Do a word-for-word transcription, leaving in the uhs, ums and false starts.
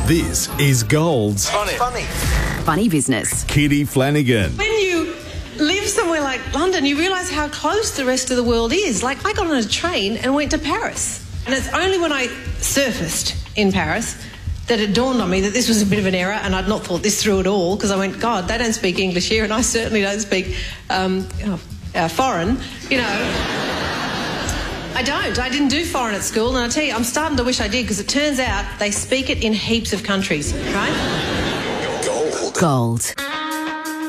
This is Gold's Funny. Funny. Funny business. Kitty Flanagan. When you live somewhere like London, you realise how close the rest of the world is. Like, I got on a train and went to Paris. And it's only when I surfaced in Paris that it dawned on me that this was a bit of an error, and I'd not thought this through at all, because I went, God, they don't speak English here, and I certainly don't speak um, oh, uh, foreign, you know. I don't. I didn't do foreign at school, and I tell you, I'm starting to wish I did, because it turns out they speak it in heaps of countries, right? Gold. Gold.